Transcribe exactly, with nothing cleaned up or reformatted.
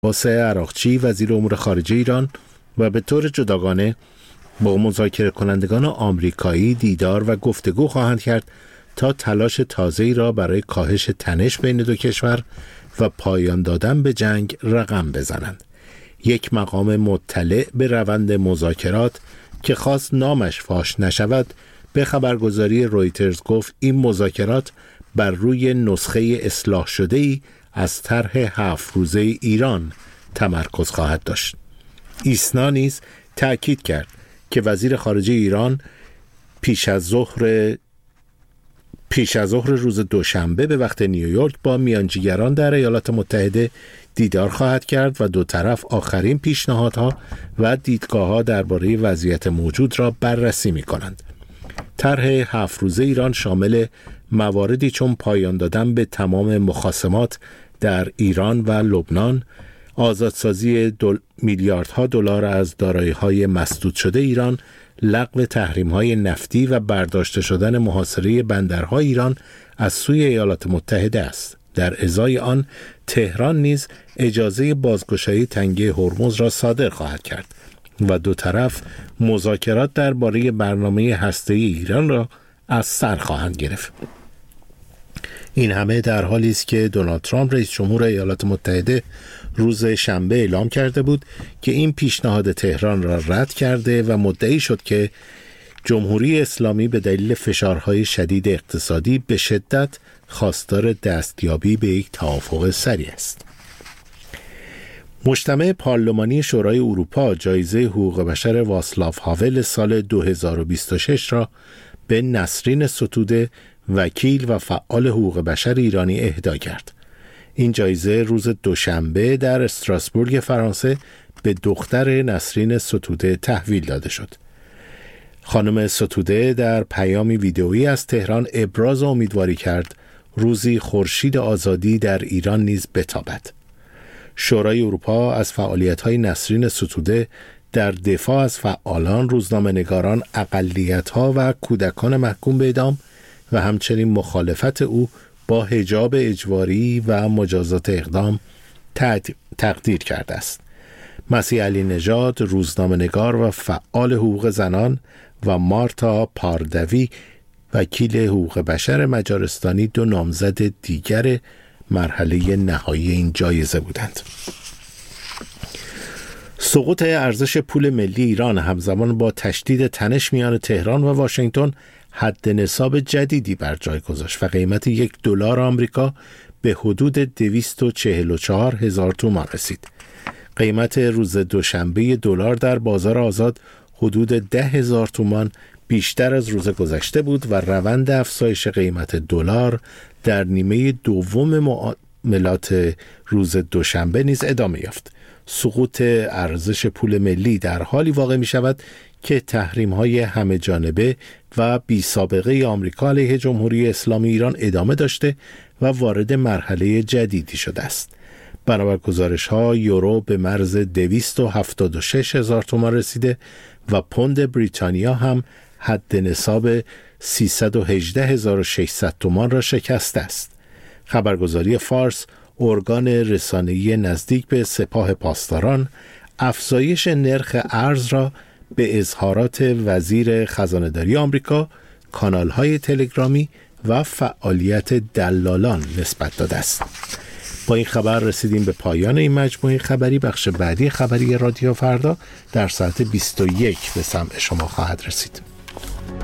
عباس عراقچی وزیر امور خارجه ایران و به طور جداگانه با مذاکره کنندگان آمریکایی دیدار و گفتگو خواهند کرد تا تلاش تازه‌ای را برای کاهش تنش بین دو کشور و پایان دادن به جنگ رقم بزنند. یک مقام مطلع به روند مذاکرات که خواست نامش فاش نشود به خبرگزاری رویترز گفت این مذاکرات بر روی نسخه اصلاح شده‌ای از طرح هفت روزه ایران تمرکز خواهد داشت. ایسنا نیز تأکید کرد که وزیر خارجه ایران پیش از ظهر پیش از ظهر روز دوشنبه به وقت نیویورک با میانجیگران در ایالات متحده دیدار خواهد کرد و دو طرف آخرین پیشنهادها و دیدگاه‌ها درباره وضعیت موجود را بررسی می‌کنند. طرح هفت روزه ایران شامل مواردی چون پایان دادن به تمام مخاصمات در ایران و لبنان، آزادسازی دل... میلیاردها دلار از دارایی‌های مسدود شده ایران، لغو تحریم‌های نفتی و برداشته شدن محاصره بندرهای ایران از سوی ایالات متحده است. در ازای آن تهران نیز اجازه بازگشایی تنگه هرمز را صادر خواهد کرد و دو طرف مذاکرات درباره برنامه هسته‌ای ایران را از سر خواهند گرفت. این همه در حالی است که دونالد ترامپ رئیس جمهور ایالات متحده روز شنبه اعلام کرده بود که این پیشنهاد تهران را رد کرده و مدعی شد که جمهوری اسلامی به دلیل فشارهای شدید اقتصادی به شدت خواستار دستیابی به یک توافق سریع است. مجتمع پارلمانی شورای اروپا جایزه حقوق بشر واسلاو هاول سال دو هزار و بیست و شش را به نسرین ستوده وکیل و فعال حقوق بشر ایرانی اهدا کرد. این جایزه روز دوشنبه در استراسبورگ فرانسه به دختر نسرین ستوده تحویل داده شد. خانم ستوده در پیامی ویدئویی از تهران ابراز امیدواری کرد روزی خورشید آزادی در ایران نیز بتابد. شورای اروپا از فعالیت‌های نسرین ستوده در دفاع از فعالان، روزنامه‌نگاران، اقلیت‌ها و کودکان محکوم به اعدام و همچنین مخالفت او با حجاب اجباری و مجازات اقدام تقدیر کرده است. مسیح علی نژاد، روزنامه‌نگار و فعال حقوق زنان و مارتا پاردوی، وکیل حقوق بشر مجارستانی، دو نامزد دیگر مرحله نهایی این جایزه بودند. سقوط ارزش پول ملی ایران همزمان با تشدید تنش میان تهران و واشنگتن حد نصاب جدیدی بر جای گذاشت و قیمت یک دلار آمریکا به حدود دویست و چهل و چهار هزار تومان رسید. قیمت روز دوشنبه دلار در بازار آزاد حدود ده هزار تومان بیشتر از روز گذشته بود و روند افزایش قیمت دلار در نیمه دوم معاملات روز دوشنبه نیز ادامه یافت. سقوط ارزش پول ملی در حالی واقع می شود که تحریم‌های همه جانبه و بی سابقه آمریکا علیه جمهوری اسلامی ایران ادامه داشته و وارد مرحله جدیدی شده است. بنابر گزارش‌ها یورو به مرز دویست و هفتاد و شش هزار تومان رسیده و پوند بریتانیا هم حد نصاب سیصد و هجده هزار و ششصد تومان را شکسته است. خبرگزاری فارس، ارگان رسانه‌ای نزدیک به سپاه پاسداران، افزایش نرخ ارز را به اظهارات وزیر خزانه‌داری آمریکا، کانال‌های تلگرامی و فعالیت دلالان نسبت داده است. با این خبر رسیدیم به پایان این مجموعه خبری. بخش بعدی خبری رادیو فردا در ساعت بیست و یک به سمع شما خواهد رسید.